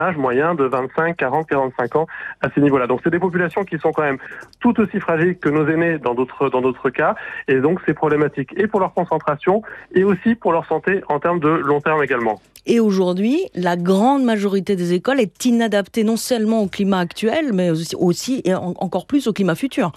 âge moyen de 25, 40, 45 ans à ces niveaux-là. Donc c'est des populations qui sont quand même tout aussi fragiles que nos aînés dans d'autres cas, et donc c'est problématique et pour leur concentration et aussi pour leur santé en termes de long terme également. Et aujourd'hui, la grande majorité des écoles est inadaptée non seulement au climat actuel, mais aussi et encore plus au climat futur.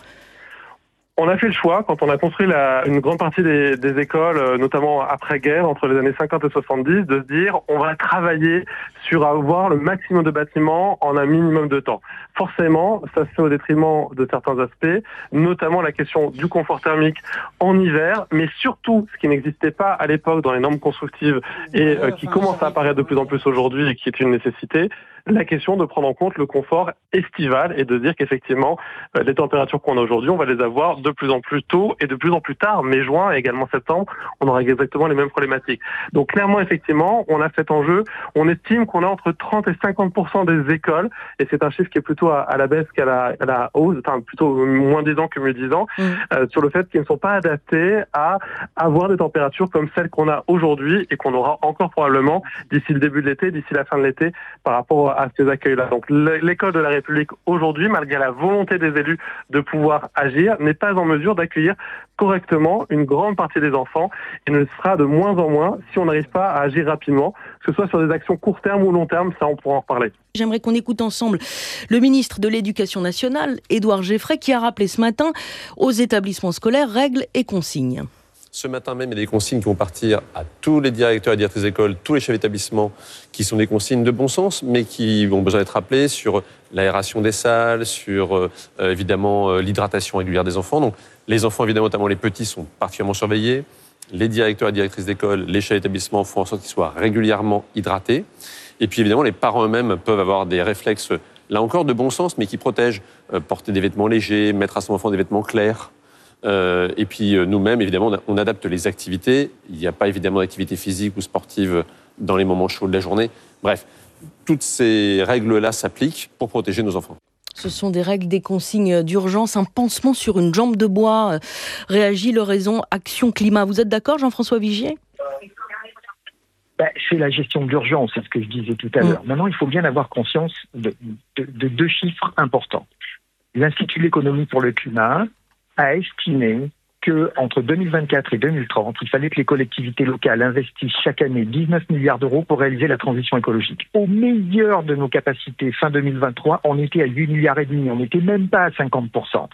On a fait le choix, quand on a construit une grande partie des écoles, notamment après-guerre, entre les années 50 et 70, de se dire on va travailler sur avoir le maximum de bâtiments en un minimum de temps. Forcément, ça se fait au détriment de certains aspects, notamment la question du confort thermique en hiver, mais surtout, ce qui n'existait pas à l'époque dans les normes constructives et qui commence à apparaître de plus en plus aujourd'hui et qui est une nécessité, la question de prendre en compte le confort estival et de dire qu'effectivement, les températures qu'on a aujourd'hui, on va les avoir de plus en plus tôt et de plus en plus tard, mai, juin et également septembre, on aura exactement les mêmes problématiques. Donc clairement, effectivement, on a cet enjeu, on estime qu'on a entre 30 et 50% des écoles, et c'est un chiffre qui est plutôt à la baisse qu'à la hausse, enfin plutôt moins 10 ans que mieux 10 ans, sur le fait qu'ils ne sont pas adaptés à avoir des températures comme celles qu'on a aujourd'hui et qu'on aura encore probablement d'ici le début de l'été, d'ici la fin de l'été, par rapport à ces accueils-là. Donc l'école de la République aujourd'hui, malgré la volonté des élus de pouvoir agir, n'est pas en mesure d'accueillir correctement une grande partie des enfants et ne le sera de moins en moins si on n'arrive pas à agir rapidement, que ce soit sur des actions court terme ou long terme, ça on pourra en reparler. J'aimerais qu'on écoute ensemble le ministre de l'Éducation nationale, Édouard Geffray, qui a rappelé ce matin aux établissements scolaires règles et consignes. Ce matin même, il y a des consignes qui vont partir à tous les directeurs et directrices d'école, tous les chefs d'établissement, qui sont des consignes de bon sens, mais qui vont besoin d'être rappelées sur l'aération des salles, sur évidemment l'hydratation régulière des enfants. Donc les enfants, évidemment, notamment les petits, sont particulièrement surveillés. Les directeurs et directrices d'école, les chefs d'établissement font en sorte qu'ils soient régulièrement hydratés. Et puis évidemment, les parents eux-mêmes peuvent avoir des réflexes, là encore, de bon sens, mais qui protègent. Porter des vêtements légers, mettre à son enfant des vêtements clairs. Et puis nous-mêmes, évidemment, on adapte les activités. Il n'y a pas évidemment d'activité physique ou sportive dans les moments chauds de la journée. Bref, toutes ces règles-là s'appliquent pour protéger nos enfants. Ce sont des règles, des consignes d'urgence, un pansement sur une jambe de bois, réagit le réseau Action Climat. Vous êtes d'accord, Jean-François Vigier ? C'est la gestion d'urgence, c'est ce que je disais tout à l'heure. Maintenant, il faut bien avoir conscience de deux chiffres importants. L'Institut de l'économie pour le climat a estimé qu'entre 2024 et 2030, il fallait que les collectivités locales investissent chaque année 19 milliards d'euros pour réaliser la transition écologique. Au meilleur de nos capacités, fin 2023, on était à 8 milliards et demi, on n'était même pas à 50%.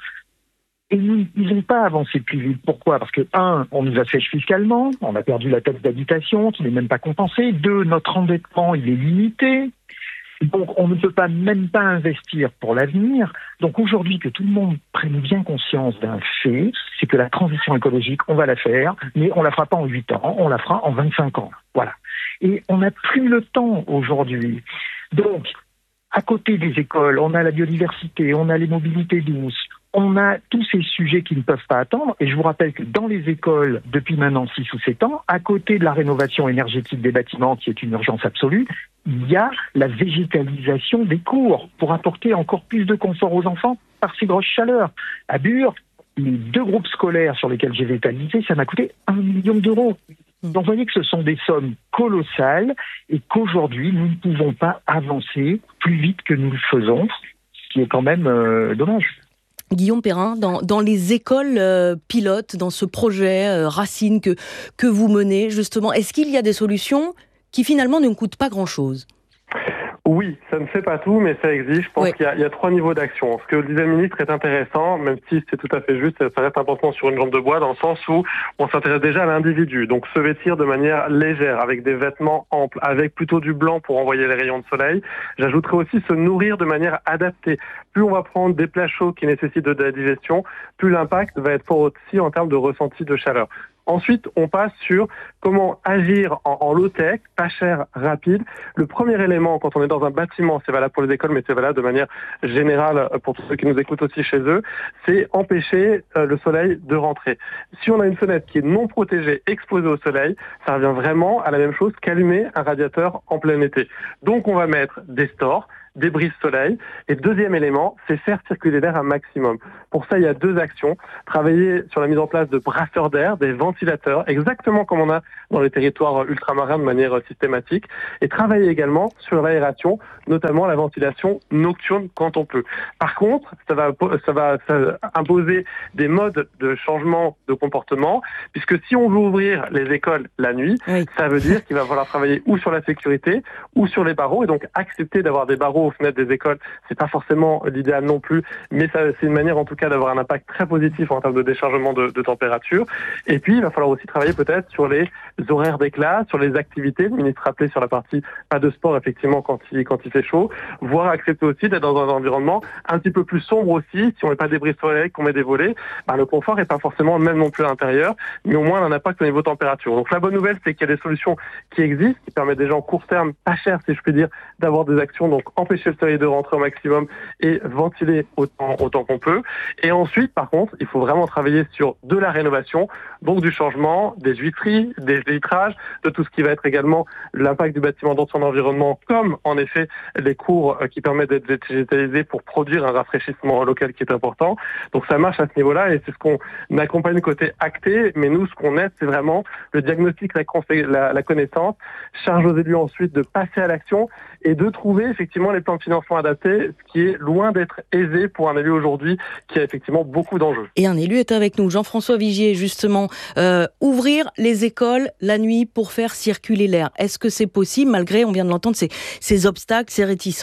Et ils n'ont pas avancé plus vite. Pourquoi ? Parce que, on nous assèche fiscalement, on a perdu la taxe d'habitation, qui n'est même pas compensée. 2, notre endettement, il est limité. Donc, on ne peut même pas investir pour l'avenir. Donc, aujourd'hui, que tout le monde prenne bien conscience d'un fait, c'est que la transition écologique, on va la faire, mais on la fera pas en 8 ans, on la fera en 25 ans. Voilà. Et on n'a plus le temps aujourd'hui. Donc, à côté des écoles, on a la biodiversité, on a les mobilités douces, on a tous ces sujets qui ne peuvent pas attendre. Et je vous rappelle que dans les écoles, depuis maintenant 6 ou 7 ans, à côté de la rénovation énergétique des bâtiments, qui est une urgence absolue, il y a la végétalisation des cours pour apporter encore plus de confort aux enfants par ces grosses chaleurs. À Bure, les 2 groupes scolaires sur lesquels j'ai végétalisé, ça m'a coûté 1 million d'euros. Donc vous voyez que ce sont des sommes colossales et qu'aujourd'hui, nous ne pouvons pas avancer plus vite que nous le faisons, ce qui est quand même dommage. Guillaume Perrin, dans les écoles pilotes, dans ce projet Racine que vous menez, justement, est-ce qu'il y a des solutions qui finalement ne coûtent pas grand-chose ? Oui, ça ne fait pas tout, mais ça existe. Je pense qu'il y a 3 niveaux d'action. Ce que disait le ministre est intéressant, même si c'est tout à fait juste, ça reste important sur une jambe de bois, dans le sens où on s'intéresse déjà à l'individu. Donc se vêtir de manière légère, avec des vêtements amples, avec plutôt du blanc pour envoyer les rayons de soleil. J'ajouterais aussi se nourrir de manière adaptée. Plus on va prendre des plats chauds qui nécessitent de la digestion, plus l'impact va être fort aussi en termes de ressenti de chaleur. Ensuite, on passe sur comment agir en low-tech, pas cher, rapide. Le premier élément, quand on est dans un bâtiment, c'est valable pour les écoles, mais c'est valable de manière générale pour tous ceux qui nous écoutent aussi chez eux, c'est empêcher le soleil de rentrer. Si on a une fenêtre qui est non protégée, exposée au soleil, ça revient vraiment à la même chose qu'allumer un radiateur en plein été. Donc on va mettre des stores, des brise-soleil. Et deuxième élément, c'est faire circuler l'air un maximum. Pour ça, il y a 2 actions. Travailler sur la mise en place de brasseurs d'air, des ventilateurs, exactement comme on a dans les territoires ultramarins de manière systématique. Et travailler également sur l'aération, notamment la ventilation nocturne quand on peut. Par contre, ça va imposer des modes de changement de comportement, puisque si on veut ouvrir les écoles la nuit, ça veut dire qu'il va falloir travailler ou sur la sécurité ou sur les barreaux, et donc accepter d'avoir des barreaux aux fenêtres des écoles, c'est pas forcément l'idéal non plus, mais c'est une manière en tout cas d'avoir un impact très positif en termes de déchargement de température. Et puis il va falloir aussi travailler peut-être sur les horaires des classes, sur les activités. Le ministre rappelait sur la partie pas de sport effectivement quand il fait chaud, voire accepter aussi d'être dans un environnement un petit peu plus sombre aussi. Si on met pas des brise-soleil, qu'on met des volets, le confort est pas forcément le même non plus à l'intérieur, mais au moins on a un impact au niveau température. Donc la bonne nouvelle, c'est qu'il y a des solutions qui existent, qui permettent déjà en court terme, pas cher si je puis dire, d'avoir des actions, donc empêcher le soleil de rentrer au maximum et ventiler autant qu'on peut. Et ensuite, par contre, il faut vraiment travailler sur de la rénovation, donc du changement, des huîtreries, des vitrages, de tout ce qui va être également l'impact du bâtiment dans son environnement, comme en effet les cours qui permettent d'être digitalisés pour produire un rafraîchissement local qui est important. Donc ça marche à ce niveau-là et c'est ce qu'on accompagne côté acté, mais nous, ce qu'on aide, c'est vraiment le diagnostic, la connaissance, charge aux élus ensuite de passer à l'action et de trouver effectivement les plans de financement adaptés, ce qui est loin d'être aisé pour un élu aujourd'hui qui a effectivement beaucoup d'enjeux. Et un élu est avec nous, Jean-François Vigier, justement. Ouvrir les écoles la nuit pour faire circuler l'air. Est-ce que c'est possible, malgré, on vient de l'entendre, ces obstacles, ces réticences ?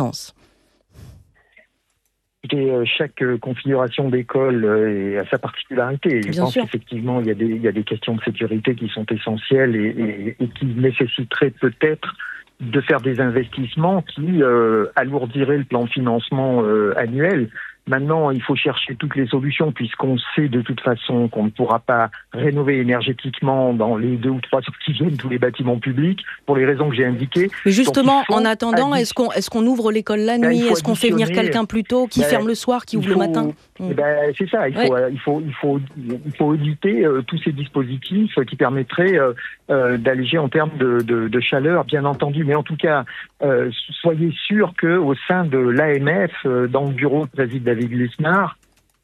Chaque configuration d'école a sa particularité. Je pense qu'effectivement, il y a des questions de sécurité qui sont essentielles et qui nécessiteraient peut-être de faire des investissements qui alourdiraient le plan de financement annuel. Maintenant, il faut chercher toutes les solutions puisqu'on sait de toute façon qu'on ne pourra pas rénover énergétiquement dans les 2 ou 3 jours qui viennent tous les bâtiments publics pour les raisons que j'ai indiquées. Mais justement, en attendant, est-ce qu'on ouvre l'école la nuit ? Est-ce qu'on fait venir quelqu'un plus tôt qui ferme le soir, qui ouvre le matin ? C'est ça, il faut auditer tous ces dispositifs qui permettraient d'alléger en termes de chaleur, bien entendu. Mais en tout cas, soyez sûrs qu'au sein de l'AMF, dans le bureau de président David Lisnard,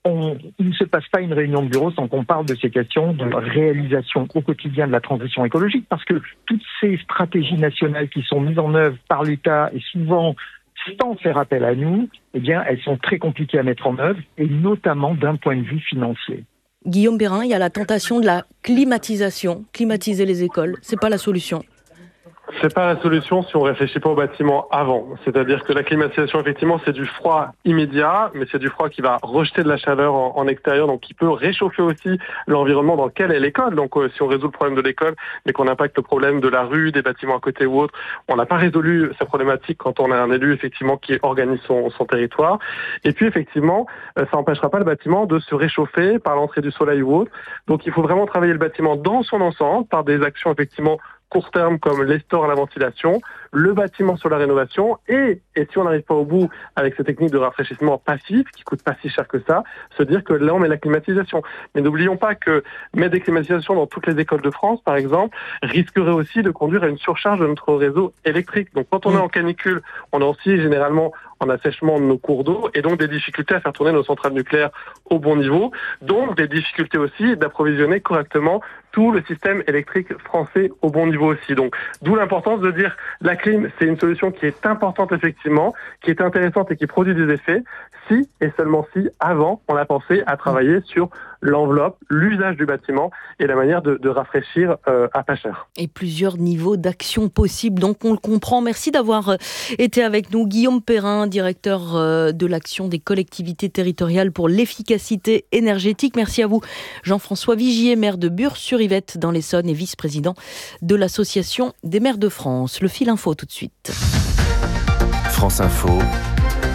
il ne se passe pas une réunion de bureau sans qu'on parle de ces questions de réalisation au quotidien de la transition écologique, parce que toutes ces stratégies nationales qui sont mises en œuvre par l'État et souvent sans faire appel à nous, eh bien, elles sont très compliquées à mettre en œuvre, et notamment d'un point de vue financier. Guillaume Perrin, il y a la tentation de la climatisation. Climatiser les écoles, c'est pas la solution. C'est pas la solution si on réfléchit pas au bâtiment avant. C'est-à-dire que la climatisation, effectivement, c'est du froid immédiat, mais c'est du froid qui va rejeter de la chaleur en extérieur, donc qui peut réchauffer aussi l'environnement dans lequel est l'école. Donc, si on résout le problème de l'école, mais qu'on impacte le problème de la rue, des bâtiments à côté ou autre, on n'a pas résolu sa problématique quand on a un élu, effectivement, qui organise son territoire. Et puis, effectivement, ça n'empêchera pas le bâtiment de se réchauffer par l'entrée du soleil ou autre. Donc, il faut vraiment travailler le bâtiment dans son ensemble par des actions, effectivement, court terme comme les stores à la ventilation, le bâtiment sur la rénovation et si on n'arrive pas au bout avec ces techniques de rafraîchissement passif qui coûtent pas si cher que ça, se dire que là on met la climatisation. Mais n'oublions pas que mettre des climatisations dans toutes les écoles de France, par exemple, risquerait aussi de conduire à une surcharge de notre réseau électrique. Donc quand on est en canicule, on a aussi généralement en assèchement de nos cours d'eau et donc des difficultés à faire tourner nos centrales nucléaires au bon niveau, donc des difficultés aussi d'approvisionner correctement tout le système électrique français au bon niveau aussi. Donc, d'où l'importance de dire la clim, c'est une solution qui est importante effectivement, qui est intéressante et qui produit des effets, si et seulement si, avant, on a pensé à travailler sur l'enveloppe, l'usage du bâtiment et la manière de rafraîchir à pas cher. Et plusieurs niveaux d'action possibles, donc on le comprend. Merci d'avoir été avec nous. Guillaume Perrin, directeur de l'action des collectivités territoriales pour l'efficacité énergétique. Merci à vous, Jean-François Vigier, maire de Bures-sur-Yvette dans l'Essonne et vice-président de l'Association des maires de France. Le fil info tout de suite. France Info.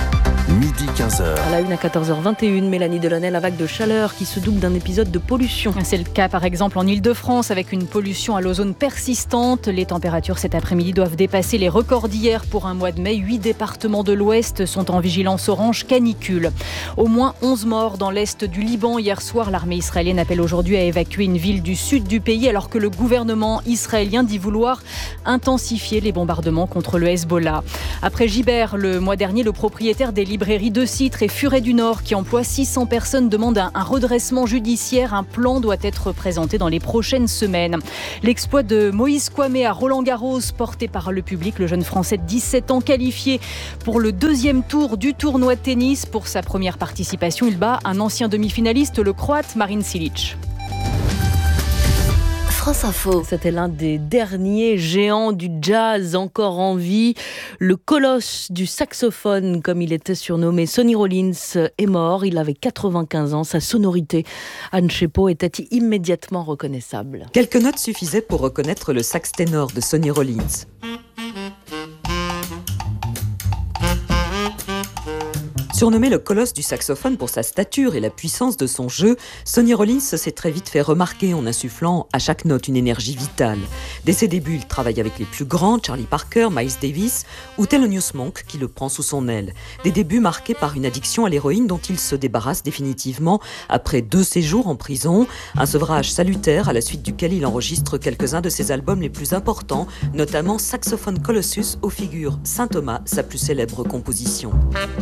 midi 15h. À la une à 14h21, Mélanie Delaunay, la vague de chaleur qui se double d'un épisode de pollution. C'est le cas par exemple en Ile-de-France avec une pollution à l'ozone persistante. Les températures cet après-midi doivent dépasser les records d'hier pour un mois de mai. 8 départements de l'Ouest sont en vigilance orange canicule. Au moins 11 morts dans l'Est du Liban. Hier soir, l'armée israélienne appelle aujourd'hui à évacuer une ville du sud du pays alors que le gouvernement israélien dit vouloir intensifier les bombardements contre le Hezbollah. Après Gibert, le mois dernier, le propriétaire des librairies de Citre et Furet du Nord qui emploie 600 personnes demande un redressement judiciaire. Un plan doit être présenté dans les prochaines semaines. L'exploit de Moïse Kouame à Roland-Garros, porté par le public, le jeune Français de 17 ans qualifié pour le deuxième tour du tournoi de tennis. Pour sa première participation, il bat un ancien demi-finaliste, le Croate Marin Cilic. France Info. C'était l'un des derniers géants du jazz encore en vie. Le colosse du saxophone, comme il était surnommé, Sonny Rollins, est mort. Il avait 95 ans. Sa sonorité, Anne Chepot, était immédiatement reconnaissable. Quelques notes suffisaient pour reconnaître le sax ténor de Sonny Rollins. Surnommé le colosse du saxophone pour sa stature et la puissance de son jeu, Sonny Rollins s'est très vite fait remarquer en insufflant à chaque note une énergie vitale. Dès ses débuts, il travaille avec les plus grands, Charlie Parker, Miles Davis ou Thelonious Monk qui le prend sous son aile. Des débuts marqués par une addiction à l'héroïne dont il se débarrasse définitivement après 2 séjours en prison, un sevrage salutaire à la suite duquel il enregistre quelques-uns de ses albums les plus importants, notamment Saxophone Colossus où figure Saint Thomas, sa plus célèbre composition.